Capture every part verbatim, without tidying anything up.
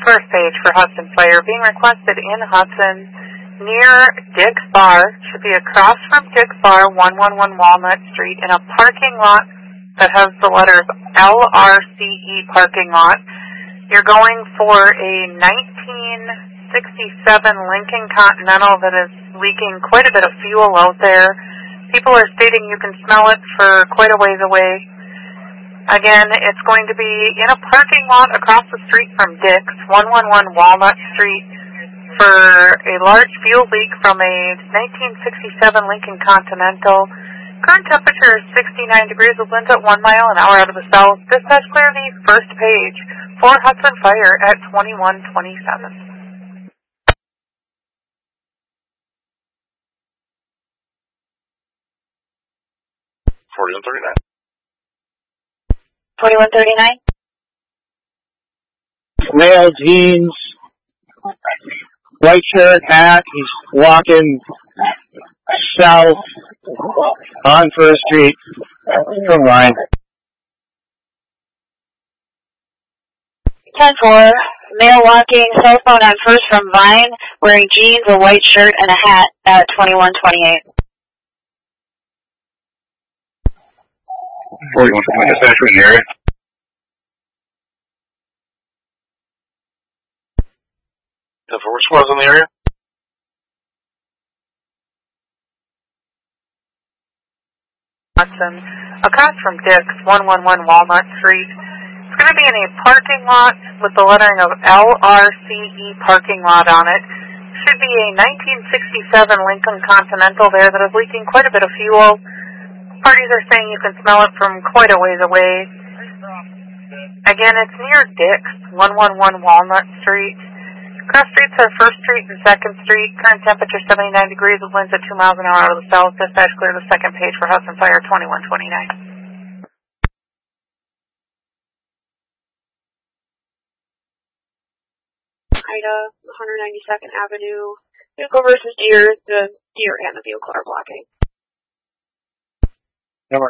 First page for Hudson Fire. Being requested in Hudson near Dick's Bar. Should be across from Dick's Bar, one one one Walnut Street, in a parking lot that has the letters L R C E parking lot. You're going for a nineteen sixty-seven Lincoln Continental that is leaking quite a bit of fuel out there. People are stating you can smell it for quite a ways away. Again, it's going to be in a parking lot across the street from Dick's, one one one Walnut Street, for a large fuel leak from a nineteen sixty-seven Lincoln Continental. Current temperature is sixty-nine degrees with winds at one mile an hour out of the south. Dispatch clear the first page for Hudson Fire at twenty-one twenty-seven. forty-one thirty-nine. forty-one thirty-nine. Male jeans, white shirt, hat. He's walking south on First Street from Vine. ten four. Male walking, cell phone on First from Vine, wearing jeans, a white shirt, and a hat at twenty-one twenty-eight. forty-one twenty-nine. Dispatcher in the area. ten four, which squad's in the area? Hudson, across from Dick's, one one one Walnut Street. It's going to be in a parking lot with the lettering of L R C E parking lot on it. Should be a nineteen sixty-seven Lincoln Continental there that is leaking quite a bit of fuel. Parties are saying you can smell it from quite a ways away. Again, it's near Dick's, one one one Walnut Street. Cross streets are First Street and Second Street. Current temperature seventy-nine degrees with winds at two miles an hour out of the south. Dispatch clear the second page for Hudson Fire twenty-one twenty-nine. Ida, one ninety-second Avenue. Vehicle versus Deer. The Deer and the vehicle are blocking. Number.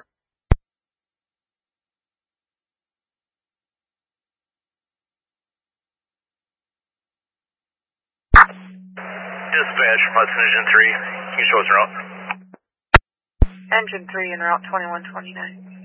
Dispatch from Hudson Engine three. Can you show us route? Engine three en route twenty-one twenty-nine.